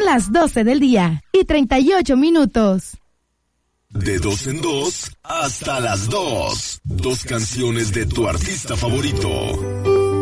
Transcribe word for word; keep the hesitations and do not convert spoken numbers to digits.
Son las doce del día y treinta y ocho minutos. De dos en dos hasta las dos. Dos canciones de tu artista favorito.